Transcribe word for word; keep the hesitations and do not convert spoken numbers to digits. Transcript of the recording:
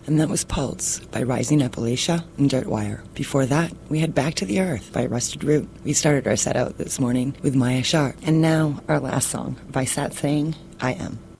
And that was Pulse by Rising Appalachia and Dirtwire. Before that, we had Back to the Earth by Rusted Root. We started our set out this morning with Maya Sharp. And now, our last song by Sat saying, I Am.